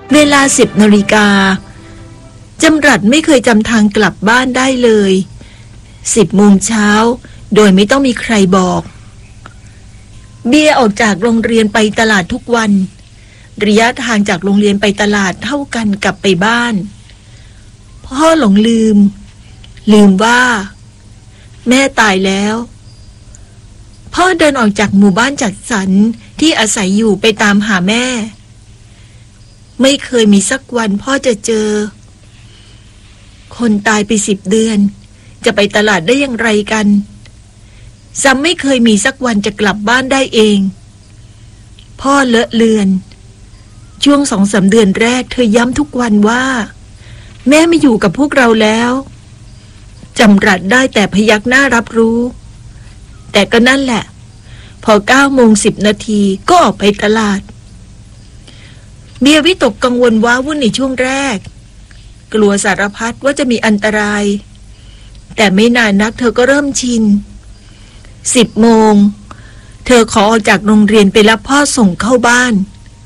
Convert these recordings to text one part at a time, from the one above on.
เวลา10 นาฬิกาจำรัดไม่เคยจำทางกลับบ้านได้เลย10 โมงเช้าโดยไม่ต้องมีใครบอกเบียร์ออกจากโรงเรียนไปตลาดทุกวันระยะทางจากโรงเรียนไปตลาดเท่ากันกับไปบ้านพ่อหลงลืมว่าแม่ตายแล้วพ่อเดินออกจากหมู่บ้านจัดสรรที่อาศัยอยู่ไปตามหาแม่ไม่เคยมีสักวันพ่อจะเจอคนตายไป10 เดือนจะไปตลาดได้อย่างไรกันซ้ำไม่เคยมีสักวันจะกลับบ้านได้เองพ่อเลอะเลือนช่วง2-3 เดือนแรกเธอย้ำทุกวันว่าแม่ไม่อยู่กับพวกเราแล้วจำรัดได้แต่พยักหน้ารับรู้แต่ก็นั่นแหละพอ9:10 ก็ออกไปตลาดเบียร์วิตกกังวลว้าวุ่นในช่วงแรกกลัวสารพัดว่าจะมีอันตรายแต่ไม่นานนักเธอก็เริ่มชิน10 โมงเธอขอออกจากโรงเรียนไปรับพ่อส่งเข้าบ้าน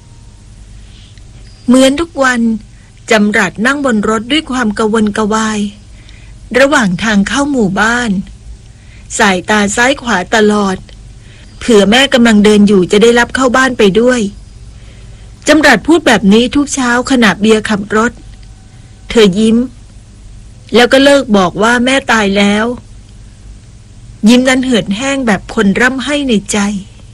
เหมือนทุกวันจำรัดนั่งบนรถด้วยความกระวนกระวายระหว่างทางเข้าหมู่บ้านสายตาซ้ายขวาตลอดเผื่อแม่กำลังเดินอยู่จะได้รับเข้าบ้านไปด้วยจำรัดพูดแบบนี้ทุกเช้าขณะเบียร์ขับรถเธอยิ้มแล้วก็เลิกบอกว่าแม่ตายแล้วยิ้มนั้นเหือดแห้งแบบคนร่ำไห้ในใจ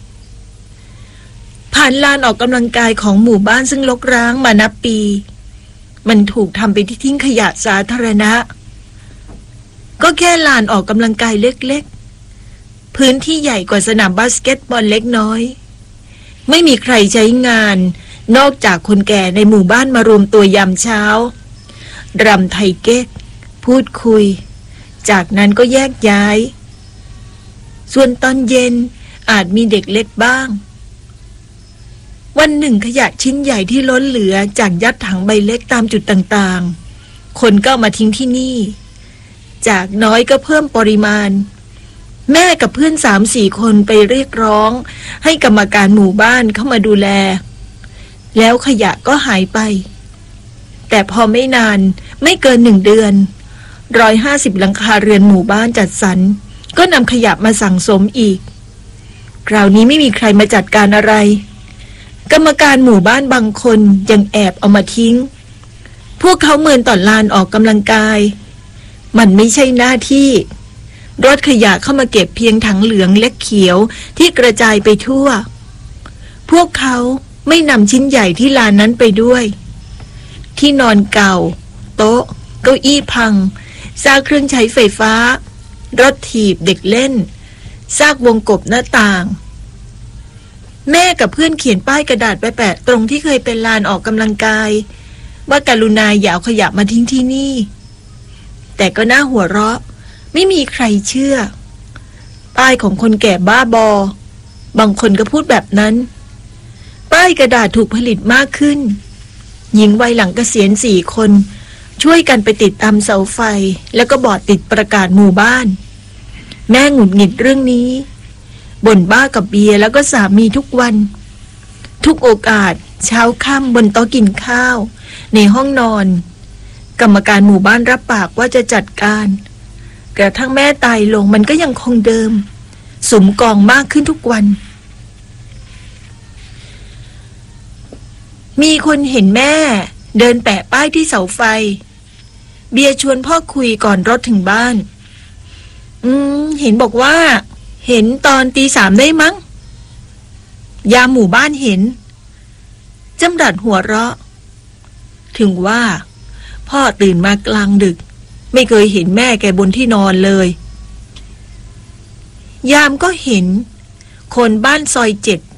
ผ่านลานออกกำลังกายของหมู่บ้านซึ่งรกร้างมานับปีมันถูกทำเป็นที่ทิ้งขยะสาธารณะก็แค่ลานออกกำลังกายเล็กๆพื้นที่ใหญ่กว่าสนามบาสเกตบอลเล็กน้อยไม่มีใครใช้งานนอกจากคนแก่ในหมู่บ้านมารวมตัวยามเช้ารำไทเก๊กพูดคุยจากนั้นก็แยกย้ายส่วนตอนเย็นอาจมีเด็กเล็กบ้างวันหนึ่งขยะชิ้นใหญ่ที่ล้นเหลือจากยัดถังใบเล็กตามจุดต่างๆคนก็มาทิ้งที่นี่จากน้อยก็เพิ่มปริมาณแม่กับเพื่อน3-4 คนไปเรียกร้องให้กรรมการหมู่บ้านเข้ามาดูแลแล้วขยะก็หายไปแต่พอไม่นานไม่เกิน1 เดือน150 หลังคาเรือนหมู่บ้านจัดสรรก็นำขยะมาสั่งสมอีกคราวนี้ไม่มีใครมาจัดการอะไรกรรมการหมู่บ้านบางคนยังแอบเอามาทิ้งพวกเขาเมินต่อลานออกกำลังกายมันไม่ใช่หน้าที่รถขยะเข้ามาเก็บเพียงถังเหลืองเล็กเขียวที่กระจายไปทั่วพวกเขาไม่นำชิ้นใหญ่ที่ลานนั้นไปด้วยที่นอนเก่าโต๊ะเก้าอี้พังซากเครื่องใช้ไฟฟ้ารถถีบเด็กเล่นซากวงกบหน้าต่างแม่กับเพื่อนเขียนป้ายกระดาษไปแปะตรงที่เคยเป็นลานออกกำลังกายว่ากรุณาอย่าเอาขยะมาทิ้งที่นี่แต่ก็น่าหัวเราะไม่มีใครเชื่อป้ายของคนแก่บ้าบางคนก็พูดแบบนั้นป้ายกระดาษถูกผลิตมากขึ้นหญิงวัยหลังเกษียณ4 คนช่วยกันไปติดตามเสาไฟแล้วก็บอร์ดติดประกาศหมู่บ้านแม่หงุดหงิดเรื่องนี้บ่นบ้ากับเบียร์แล้วก็สามีทุกวันทุกโอกาสเช้าค่ำบนโต๊ะกินข้าวในห้องนอนกรรมการหมู่บ้านรับปากว่าจะจัดการกระทั่งแม่ตายลงมันก็ยังคงเดิมสมกองมากขึ้นทุกวันมีคนเห็นแม่เดินแปะป้ายที่เสาไฟเบียร์ชวนพ่อคุยก่อนรถถึงบ้านเห็นบอกว่าเห็นตอน3:00ได้มั้งยามหมู่บ้านเห็นจำรัดหัวเราะถึงว่าพ่อตื่นมากลางดึกไม่เคยเห็นแม่แกบนที่นอนเลยยามก็เห็นคนบ้านซอย7